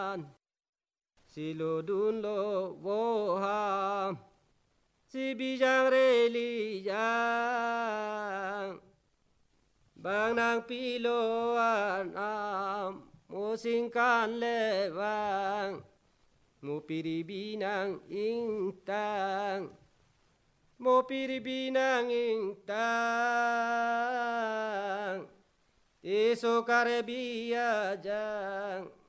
silodun lo woham si bijang religiang bang nang piloan am musingkan lewang mo piribinang intang mo piribinang intang iso karebiya jang